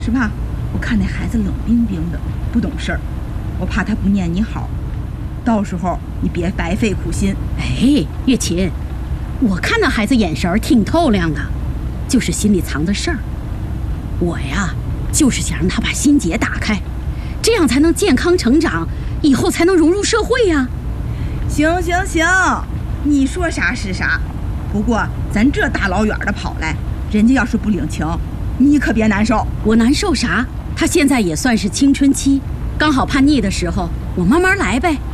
是吧？我看那孩子冷冰冰的，不懂事儿，我怕他不念你好，到时候你别白费苦心。 哎，月琴，我看那孩子眼神挺透亮的，就是心里藏着事儿。我呀，就是想让他把心结打开，这样才能健康成长，以后才能融入社会呀。 行，你说啥是啥。不过咱这大老远的跑来，人家要是不领情，你可别难受。 我难受啥？他现在也算是青春期，刚好叛逆的时候，我慢慢来呗。